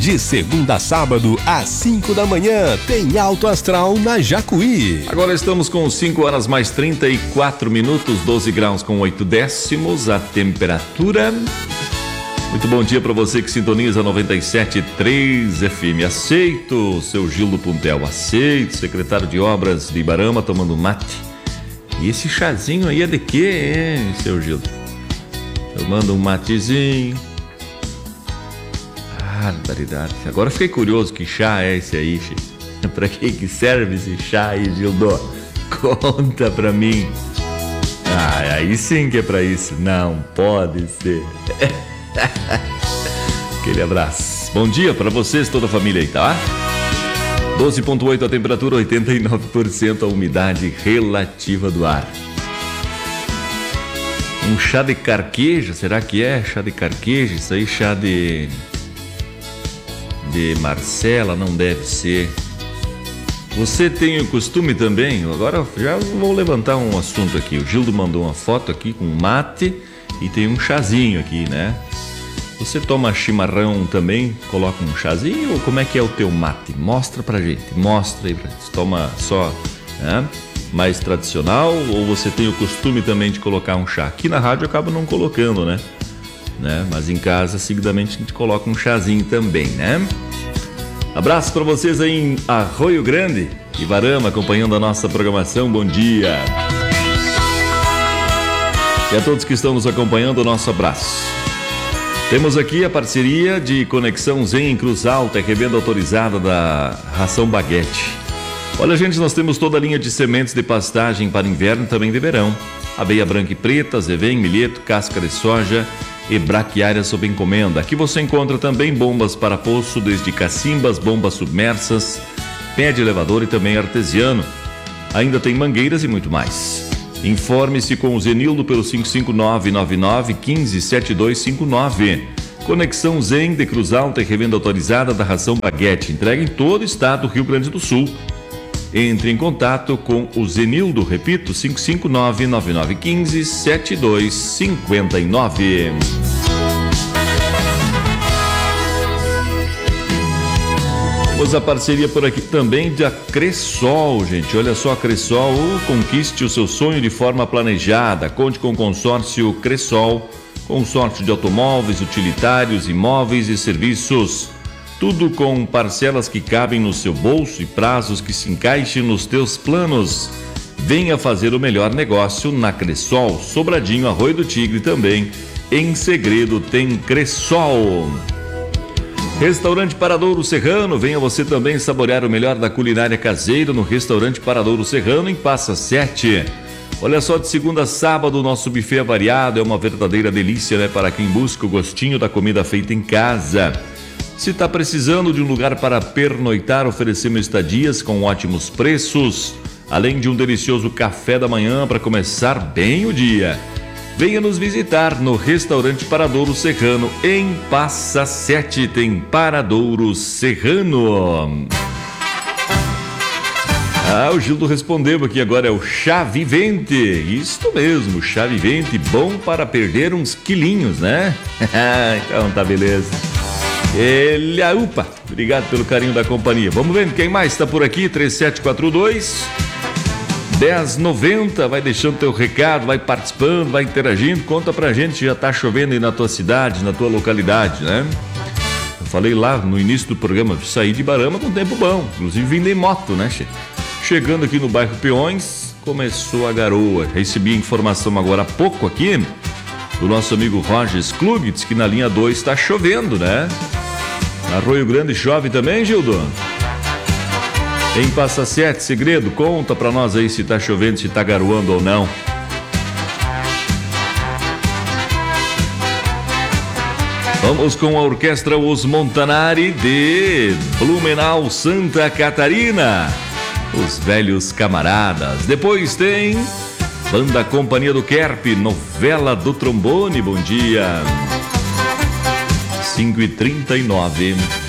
De segunda a sábado, às 5 da manhã, tem Alto Astral na Jacuí. Agora estamos com 5 horas mais 34 minutos, 12 graus com 8 décimos, a temperatura. Muito bom dia para você que sintoniza 97.3 FM. Aceito, seu Gildo Puntel, aceito, secretário de Obras de Ibarama, tomando mate. E esse chazinho aí é de quê, hein, seu Gildo? Eu mando um matezinho. Barbaridade. Agora fiquei curioso, que chá é esse aí, Chico? Pra que serve esse chá aí, Gildo? Conta pra mim. Aí sim que é pra isso. Não pode ser. Aquele abraço. Bom dia pra vocês, toda a família aí, tá? 12,8 a temperatura, 89% a umidade relativa do ar. Um chá de carqueja, será que é chá de carqueja? Isso aí, chá de Marcela, não deve ser. Você tem o costume também? Agora já vou levantar um assunto aqui. O Gildo mandou uma foto aqui com mate e tem um chazinho aqui, né? Você toma chimarrão também? Coloca um chazinho ou como é que é o teu mate? Mostra pra gente, mostra aí pra gente. Você toma só, né, mais tradicional ou você tem o costume também de colocar um chá? Aqui na rádio eu acabo não colocando, né? Mas em casa, seguidamente, a gente coloca um chazinho também, né? Abraço para vocês aí em Arroio Grande, Ibarama, acompanhando a nossa programação. Bom dia! E a todos que estão nos acompanhando, nosso abraço. Temos aqui a parceria de Conexão Zen em Cruz Alta, revenda autorizada da Ração Baguete. Olha, gente, nós temos toda a linha de sementes de pastagem para inverno e também de verão. Aveia branca e preta, zevém, milheto, casca de soja e braquiária sob encomenda. Aqui você encontra também bombas para poço, desde cacimbas, bombas submersas, pé de elevador e também artesiano. Ainda tem mangueiras e muito mais. Informe-se com o Zenildo pelo 559-99-15-7259. Conexão Zen de Cruz Alta e revenda autorizada da Ração Baguete. Entrega em todo o estado do Rio Grande do Sul. Entre em contato com o Zenildo, repito, 559-9915-7259. Temos a parceria por aqui também da Cressol, gente. Olha só, a Cressol, conquiste o seu sonho de forma planejada. Conte com o consórcio Cressol, consórcio de automóveis, utilitários, imóveis e serviços. Tudo com parcelas que cabem no seu bolso e prazos que se encaixem nos teus planos. Venha fazer o melhor negócio na Cressol. Sobradinho, Arroio do Tigre também. Em Segredo tem Cressol. Restaurante Paradouro Serrano. Venha você também saborear o melhor da culinária caseira no Restaurante Paradouro Serrano, em Passa 7. Olha só, de segunda a sábado o nosso buffet é variado. É uma verdadeira delícia, né? Para quem busca o gostinho da comida feita em casa. Se está precisando de um lugar para pernoitar, oferecemos estadias com ótimos preços, além de um delicioso café da manhã para começar bem o dia. Venha nos visitar no Restaurante Paradouro Serrano, em Passa 7, tem Paradouro Serrano. O Gildo respondeu aqui agora, é o Chá Vivente. Isso mesmo, Chá Vivente, bom para perder uns quilinhos, né? Então tá, beleza. Upa, obrigado pelo carinho da companhia. Vamos vendo quem mais está por aqui. 3742-1090. Vai deixando teu recado, vai participando, vai interagindo. Conta pra gente se já tá chovendo aí na tua cidade, na tua localidade, né? Eu falei lá no início do programa, saí de Ibarama com tempo bom, inclusive vindo em moto, né, che? Chegando aqui no bairro Peões, começou a garoa. Recebi informação agora há pouco aqui do nosso amigo Roger Klug, diz que na linha 2 está chovendo, né? Arroio Grande chove também, Gildo? Em Passa 7, Segredo, conta pra nós aí se tá chovendo, se tá garoando ou não. Vamos com a orquestra Os Montanari de Blumenau, Santa Catarina. Os Velhos Camaradas. Depois tem Banda Companhia do Kerp, Novela do Trombone. Bom dia. 5h39.